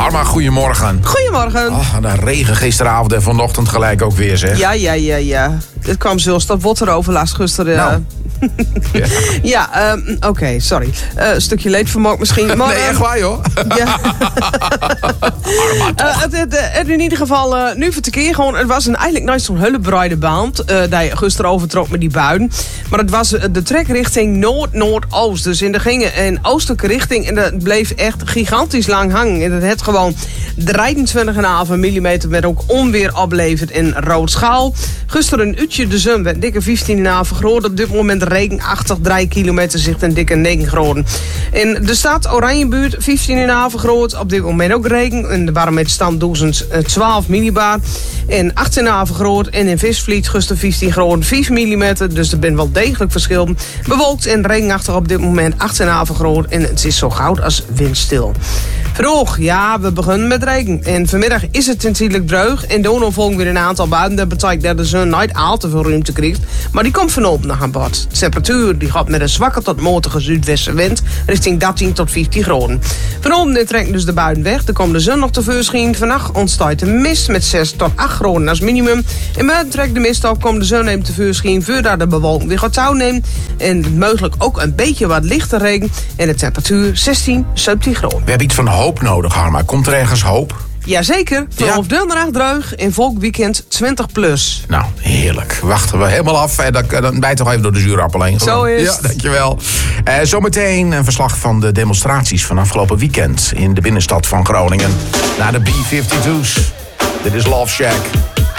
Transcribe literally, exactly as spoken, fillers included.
Harma, goedemorgen. Goedemorgen. Oh, de regen gisteravond en vanochtend gelijk ook weer, zeg. Ja, ja, ja, ja. Het kwam zelfs dat wateroverlast gisteren. Nou. ja, ja um, oké, okay, sorry. Uh, een stukje leedvermogen misschien. Maar, nee, echt waar, joh. Ja. uh, het, het, het in ieder geval, uh, nu voor het keer gewoon, het was een eigenlijk nooit zo'n hele breide band. Uh, die je gisteren overtrok met die buien. Maar het was de trekrichting noord-noordoost. Dus in de gingen een oostelijke richting. En dat bleef echt gigantisch lang hangen. En dat had gewoon drieëntwintig komma vijf millimeter werd ook onweer opleverd in Roodschaal. Gisteren een uurtje de zon werd dikke vijftien komma vijf groot. Op dit moment regenachtig, drie kilometer zicht en dikke negen graden. In de stad Oranjebuurt vijftien komma vijf groot. Op dit moment ook regen. En de barometerstand duizend twaalf millibar. En achttien komma vijf groot. En in Visvliet gisteren vijftien graden, vijf millimeter. Dus er ben wel degelijk verschil. Bewolkt en regenachtig op dit moment achttien komma vijf groot. En het is zo goud als windstil. Vroeg, ja, we beginnen met regen. En vanmiddag is het natuurlijk dreug. En daarom volgen weer een aantal buien. Dat betekent dat de zon nooit al te veel ruimte krijgt. Maar die komt vanop naar aan bod. De temperatuur die gaat met een zwakke tot matige zuidwestenwind richting dertien tot vijftien graden. Vanochtend trekken dus de buien weg. Er komt de zon nog tevoorschijn. Vannacht ontstaat de mist met zes tot acht graden als minimum. En buiten trekt de mist op, komt de zon neemt tevoorschijn. Voordat de bewolking weer gaat touw neemt. En mogelijk ook een beetje wat lichte regen. En de temperatuur zestien, zeventien graden. We hebben iets van hoop nodig, Harma. Komt er ergens hoop? Jazeker, vanaf ja. donderdag dreug en volkweekend twintig plus. Nou, heerlijk. Wachten we helemaal af en dan, dan bijt toch even door de zuurappel heen. Zo is Ja, dankjewel. Uh, zometeen een verslag van de demonstraties van afgelopen weekend in de binnenstad van Groningen. Naar de B vijfentwintig's. Dit is Love Shack.